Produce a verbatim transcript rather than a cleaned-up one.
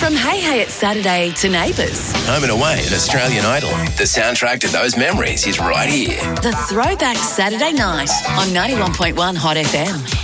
From Hey Hey It's Saturday to Neighbours. Home and Away at Australian Idol. The soundtrack to those memories is right here. The Throwback Saturday Night on ninety-one point one Hot F M.